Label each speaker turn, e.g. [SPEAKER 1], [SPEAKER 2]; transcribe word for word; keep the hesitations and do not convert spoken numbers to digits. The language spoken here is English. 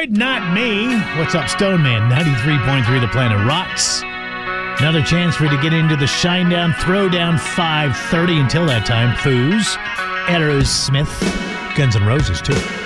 [SPEAKER 1] Floyd, Not Me. What's up, Stone Man? ninety-three point three The Planet Rocks. Another chance for you to get into the Shinedown Throwdown five thirty. Until that time, Foos, Aerosmith, Guns N' Roses, too.